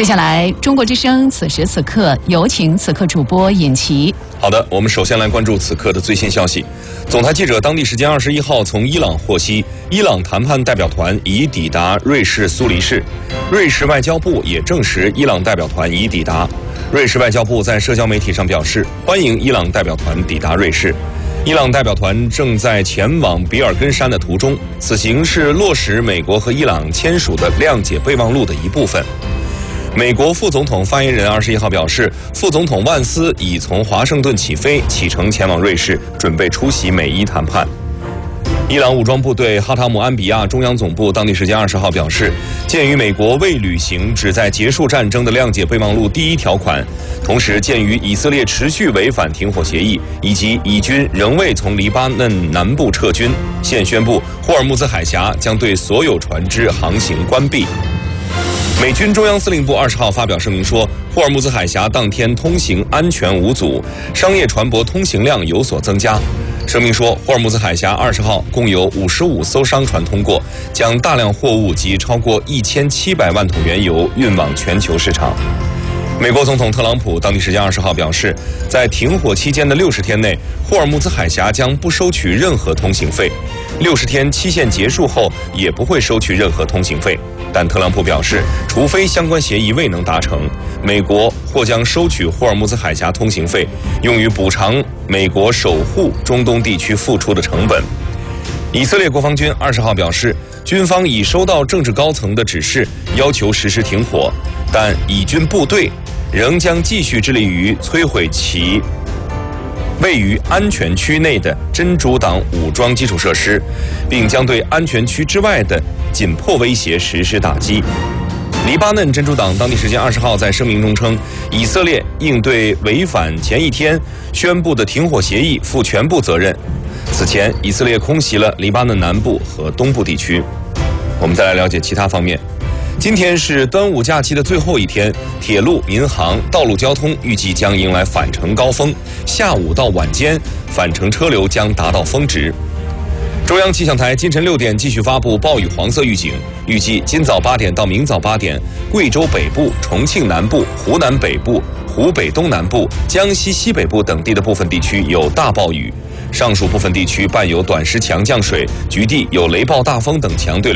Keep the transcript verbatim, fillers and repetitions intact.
接下来，中国之声此时此刻有请此刻主播尹奇。 好的，我们首先来关注此刻的最新消息。总台记者当地时间二十一号从伊朗获悉，伊朗谈判代表团已抵达瑞士苏黎世。瑞士外交部也证实伊朗代表团已抵达。瑞士外交部在社交媒体上表示，欢迎伊朗代表团抵达瑞士。伊朗代表团正在前往比尔根山的途中，此行是落实美国和伊朗签署的谅解备忘录的一部分。美国副总统发言人二十一号表示，副总统万斯已从华盛顿起飞，启程前往瑞士，准备出席美伊谈判。伊朗武装部队哈塔姆安比亚中央总部当地时间二十号表示，鉴于美国未履行旨在结束战争的谅解备忘录第一条款，同时鉴于以色列持续违反停火协议，以及以军仍未从黎巴嫩南部撤军，现宣布霍尔木兹海峡将对所有船只航行关闭。美军中央司令部二十号发表声明说，霍尔木兹海峡当天通行安全无阻，商业船舶通行量有所增加。声明说，霍尔木兹海峡二十号共有五十五艘商船通过，将大量货物及超过一千七百万桶原油运往全球市场。美国总统特朗普当地时间二十号表示，在停火期间的六十天内，霍尔木兹海峡将不收取任何通行费。六十天期限结束后，也不会收取任何通行费。但特朗普表示，除非相关协议未能达成，美国或将收取霍尔木兹海峡通行费，用于补偿美国守护中东地区付出的成本。以色列国防军二十号表示，军方已收到政治高层的指示，要求实施停火，但以军部队仍将继续致力于摧毁其位于安全区内的真主党武装基础设施，并将对安全区之外的紧迫威胁实施打击。黎巴嫩真主党当地时间二十号在声明中称，以色列应对违反前一天宣布的停火协议负全部责任。此前，以色列空袭了黎巴嫩南部和东部地区。我们再来了解其他方面。今天是端午假期的最后一天，铁路、民航、道路交通预计将迎来返程高峰，下午到晚间返程车流将达到峰值。中央气象台今晨六点继续发布暴雨黄色预警，预计今早八点到明早八点，贵州北部、重庆南部、湖南北部、湖北东南部、江西西北部等地的部分地区有大暴雨，上述部分地区伴有短时强降水，局地有雷暴大风等强对